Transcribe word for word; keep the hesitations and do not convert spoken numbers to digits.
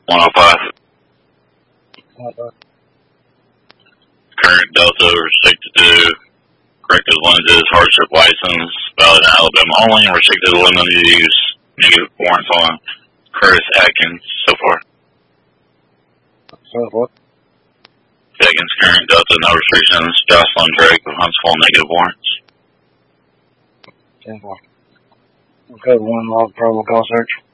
one oh five. Uh, Current Delta restricted to corrected lenses, hardship license, valid in Alabama only, and restricted to limited use. Negative warrants on Curtis Atkins so far. so what? Atkins, current Delta, no restrictions. Jocelyn Drake of Huntsville, negative warrants. ten four. Okay, one log probable cause search.